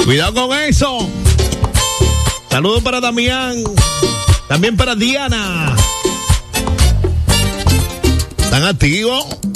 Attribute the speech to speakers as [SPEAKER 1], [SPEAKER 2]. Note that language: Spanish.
[SPEAKER 1] Cuidado con eso. Saludos para Damián. También para Diana. ¿Están activos?